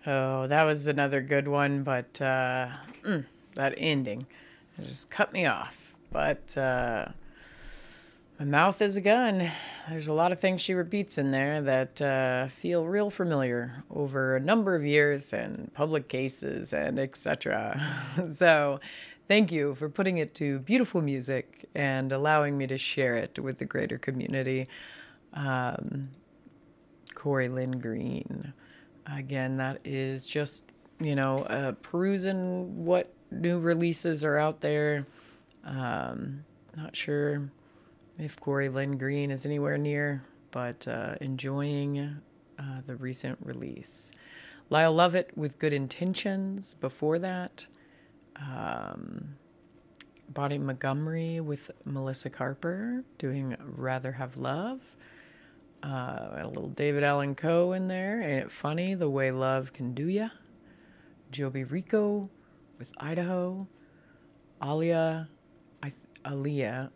Oh, that was another good one, but that ending just cut me off. But my mouth is a gun. There's a lot of things she repeats in there that feel real familiar over a number of years and public cases and etc. So thank you for putting it to beautiful music and allowing me to share it with the greater community. Corey Lynn Green. Again, that is just, perusing what new releases are out there. Not sure if Corey Lynn Green is anywhere near, but enjoying the recent release. Lyle Lovett with Good Intentions before that. Bonnie Montgomery with Melissa Carper doing Rather Have Love. A little David Allan Coe in there. Ain't it funny the way love can do ya? Joby Rico with Idaho. Aaliyah, A-L-E-L-A.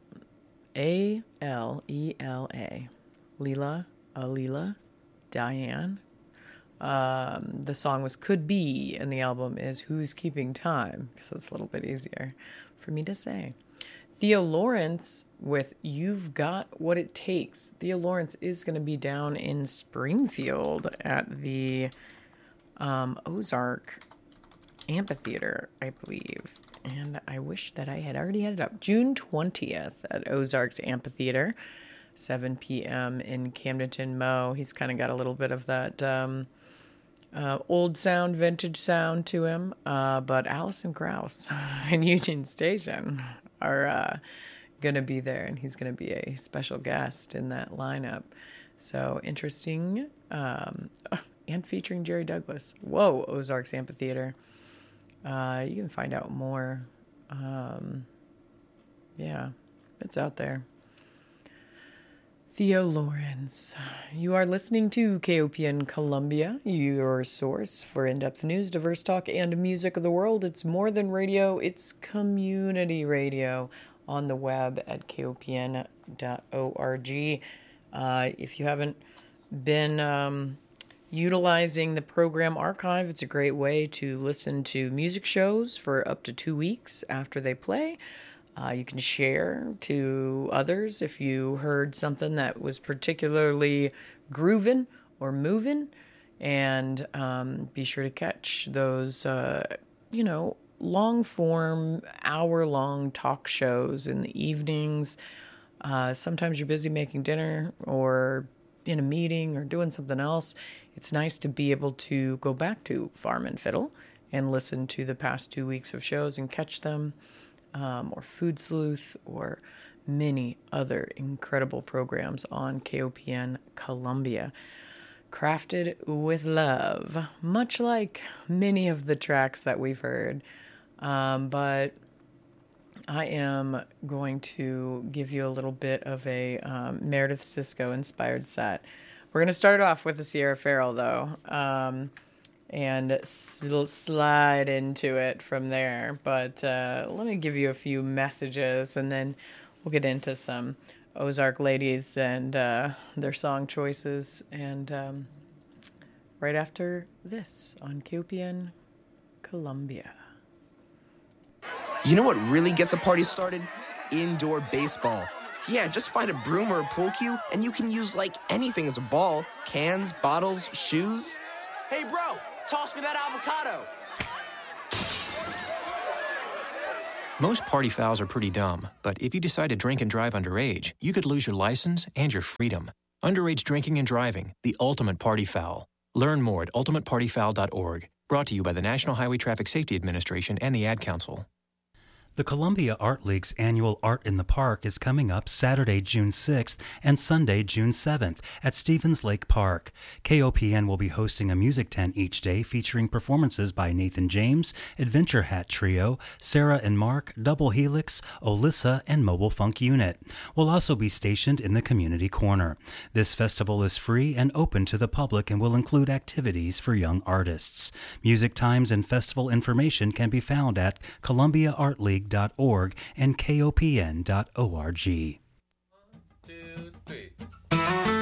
Alila, Diane. The song was Could Be, and the album is Who's Keeping Time, because it's a little bit easier for me to say. Theo Lawrence with You've Got What It Takes. Theo Lawrence is going to be down in Springfield at the Ozark Amphitheater, I believe. And I wish that I had already had it up. June 20th at Ozark's Amphitheater, 7 p.m. in Camdenton, Mo. He's kind of got a little bit of that old sound, vintage sound to him. But Alison Krauss and Union Station are going to be there, and he's going to be a special guest in that lineup. So interesting. And featuring Jerry Douglas. Whoa, Ozark's Amphitheater. You can find out more. Yeah, it's out there. Theo Lawrence. You are listening to KOPN Columbia, your source for in-depth news, diverse talk, and music of the world. It's more than radio, it's community radio on the web at kopn.org. If you haven't been utilizing the program archive, it's a great way to listen to music shows for up to 2 weeks after they play. You can share to others if you heard something that was particularly grooving or moving, and be sure to catch those, long-form, hour-long talk shows in the evenings. Sometimes you're busy making dinner or in a meeting or doing something else. It's nice to be able to go back to Farm and Fiddle and listen to the past 2 weeks of shows and catch them. Or Food Sleuth, or many other incredible programs on KOPN Columbia. Crafted with love, much like many of the tracks that we've heard. But I am going to give you a little bit of a Meredith Sisko inspired set. We're going to start it off with the Sierra Farrell, though. And slide into it from there. But let me give you a few messages, and then we'll get into some Ozark ladies and their song choices. And right after this on KOPN Columbia. You know what really gets a party started? Indoor baseball. Yeah, just find a broom or a pool cue, and you can use like anything as a ball. Cans, bottles, shoes. Hey, bro! Toss me that avocado. Most party fouls are pretty dumb, but if you decide to drink and drive underage, you could lose your license and your freedom. Underage drinking and driving, the ultimate party foul. Learn more at ultimatepartyfoul.org. Brought to you by the National Highway Traffic Safety Administration and the Ad Council. The Columbia Art League's annual Art in the Park is coming up Saturday, June 6th and Sunday, June 7th at Stevens Lake Park. KOPN will be hosting a music tent each day featuring performances by Nathan James, Adventure Hat Trio, Sarah and Mark, Double Helix, Olissa, and Mobile Funk Unit. We'll also be stationed in the community corner. This festival is free and open to the public and will include activities for young artists. Music times and festival information can be found at columbiaartleague.org and kopn.org. 1, 2, 3.